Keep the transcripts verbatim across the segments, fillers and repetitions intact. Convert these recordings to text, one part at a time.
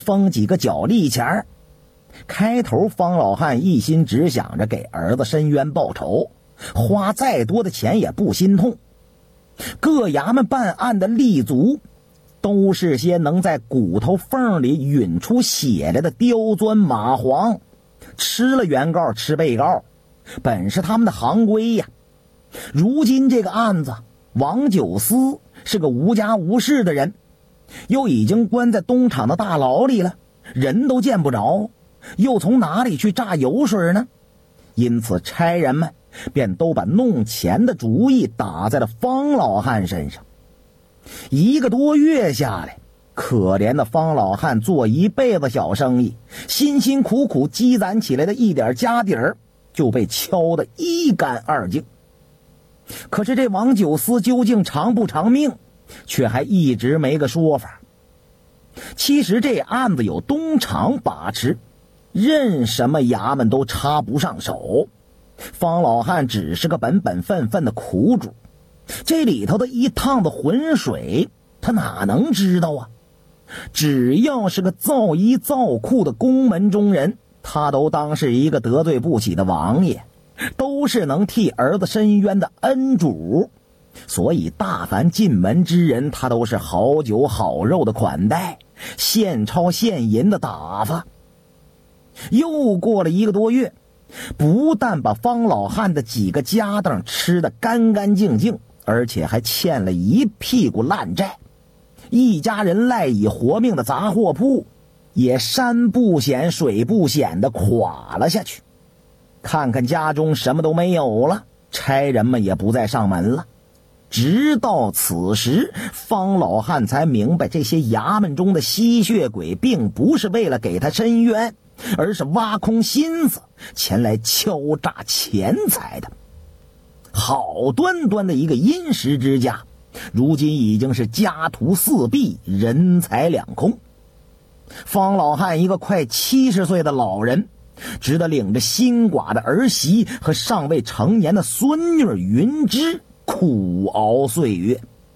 封几个脚力钱儿。开头方老汉一心只想着给儿子申冤报仇，花再多的钱也不心痛。各衙门办案的立足都是些能在骨头缝里吮出血来的刁钻蚂蟥，吃了原告吃被告，本是他们的行规呀。如今这个案子，王九思是个无家无室的人，又已经关在东厂的大牢里了，人都见不着，又从哪里去榨油水呢？因此差人们便都把弄钱的主意打在了方老汉身上。一个多月下来，可怜的方老汉做一辈子小生意，辛辛苦苦积攒起来的一点家底儿就被敲得一干二净。可是这王九思究竟长不长命，却还一直没个说法。其实这案子有东厂把持，任什么衙门都插不上手，方老汉只是个本本分分的苦主，这里头的一趟的浑水他哪能知道啊？只要是个造衣造裤的宫门中人，他都当是一个得罪不起的王爷，都是能替儿子申冤的恩主，所以大凡进门之人，他都是好酒好肉的款待，现钞现银的打发。又过了一个多月，不但把方老汉的几个家当吃得干干净净，而且还欠了一屁股烂债，一家人赖以活命的杂货铺也山不险水不险的垮了下去。看看家中什么都没有了，差人们也不再上门了。直到此时，方老汉才明白，这些衙门中的吸血鬼并不是为了给他申冤，而是挖空心思前来敲诈钱财的。好端端的一个殷实之家，如今已经是家徒四壁，人财两空。方老汉一个快七十岁的老人，只得领着新寡的儿媳和尚未成年的孙女云芝苦熬岁月。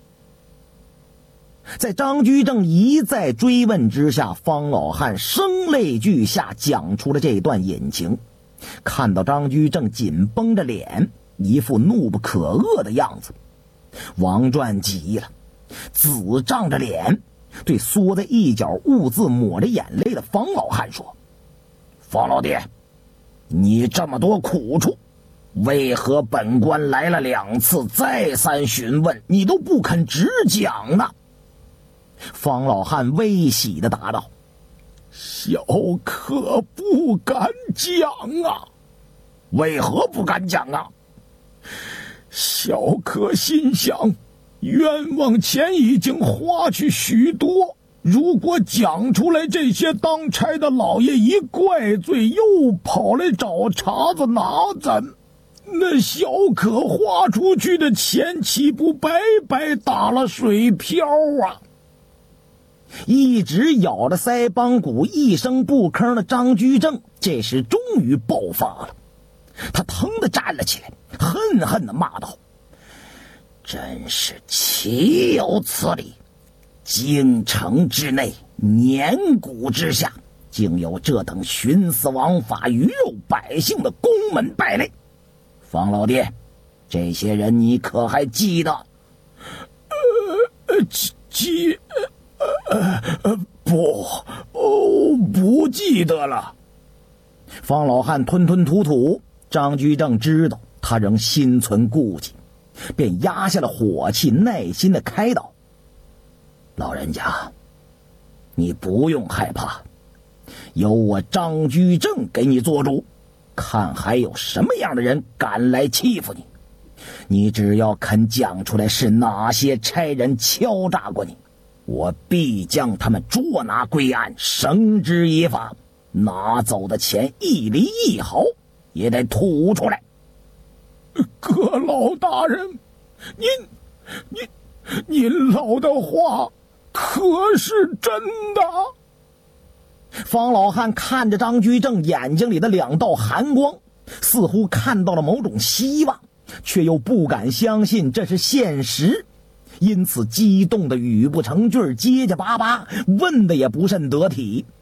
在张居正一再追问之下，方老汉声泪俱下讲出了这段隐情。看到张居正紧绷着脸，一副怒不可遏的样子，王传急了，紫涨着脸对缩在一角兀自抹着眼泪的方老汉说：方老爹，你这么多苦处，为何本官来了两次再三询问，你都不肯直讲呢？方老汉微喜地答道：小可不敢讲啊。为何不敢讲啊？小可心想，冤枉钱已经花去许多，如果讲出来，这些当差的老爷一怪罪，又跑来找茬子拿咱，那小可花出去的钱岂不白白打了水漂啊？一直咬着腮帮骨一声不吭的张居正这时终于爆发了，他腾地站了起来，恨恨地骂道：真是岂有此理！京城之内，年谷之下，竟有这等徇私枉法、鱼肉百姓的宫门败类。方老爹，这些人你可还记得？呃，记记，呃呃，不，哦，不记得了。方老汉吞吞吐吐，张居正知道他仍心存顾忌，便压下了火气，耐心的开导：老人家，你不用害怕，有我张居正给你做主，看还有什么样的人敢来欺负你。你只要肯讲出来是哪些差人敲诈过你，我必将他们捉拿归案，绳之以法，拿走的钱一厘一毫也得吐出来。阁老大人，您您您老的话可是真的？方老汉看着张居正眼睛里的两道寒光，似乎看到了某种希望，却又不敢相信这是现实，因此激动的语不成句，结结巴巴，问的也不甚得体。